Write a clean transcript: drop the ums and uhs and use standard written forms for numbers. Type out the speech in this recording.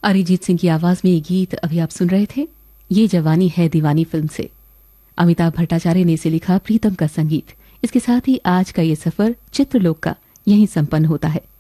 अरिजीत सिंह की आवाज में ये गीत अभी आप सुन रहे थे। ये जवानी है दीवानी फिल्म से अमिताभ भट्टाचार्य ने इसे लिखा, प्रीतम का संगीत। इसके साथ ही आज का ये सफर चित्रलोक का यहीं संपन्न होता है।